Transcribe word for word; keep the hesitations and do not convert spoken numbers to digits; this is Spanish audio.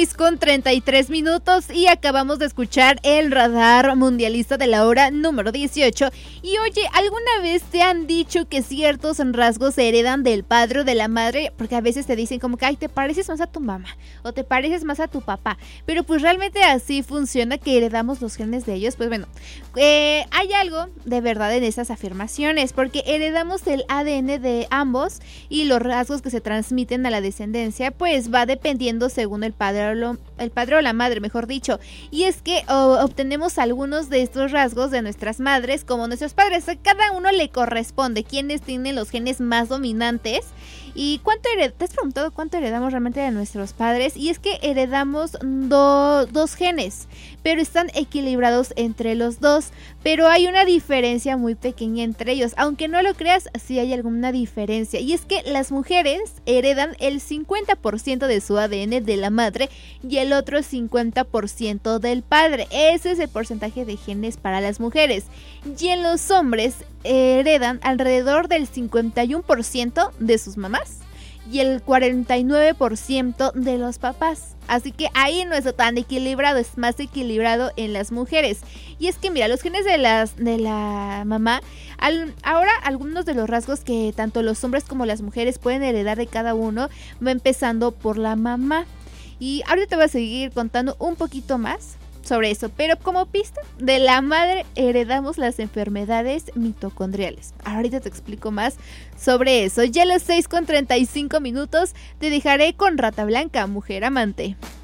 seis con treinta y tres minutos y acabamos de escuchar el radar mundialista de la hora número dieciocho. Y oye, ¿alguna vez te han dicho que ciertos rasgos se heredan del padre o de la madre? Porque a veces te dicen como que, ay, te pareces más a tu mamá o te pareces más a tu papá. Pero pues realmente así funciona, que heredamos los genes de ellos. Pues bueno, eh, hay algo de verdad en esas afirmaciones, porque heredamos el A D N de ambos y los rasgos que se transmiten a la descendencia pues va dependiendo según el padre o, lo, el padre o la madre, mejor dicho. Y es que o, obtenemos algunos de estos rasgos de nuestras madres como nuestros padres. A cada uno le corresponde quienes tienen los genes más dominantes. ¿Y cuánto hered- te has preguntado cuánto heredamos realmente de nuestros padres? Y es que heredamos do- dos genes, pero están equilibrados entre los dos. Pero hay una diferencia muy pequeña entre ellos. Aunque no lo creas, sí hay alguna diferencia. Y es que las mujeres heredan el cincuenta por ciento de su A D N de la madre y el otro cincuenta por ciento del padre. Ese es el porcentaje de genes para las mujeres. Y en los hombres heredan alrededor del cincuenta y uno por ciento de sus mamás y el cuarenta y nueve por ciento de los papás. Así que ahí no es tan equilibrado, es más equilibrado en las mujeres. Y es que mira, los genes de, las, de la mamá, al, ahora algunos de los rasgos que tanto los hombres como las mujeres pueden heredar de cada uno, va empezando por la mamá. Y ahorita te voy a seguir contando un poquito más sobre eso, pero como pista, de la madre heredamos las enfermedades mitocondriales. Ahorita te explico más sobre eso. Ya a las seis con treinta y cinco minutos te dejaré con Rata Blanca, Mujer Amante.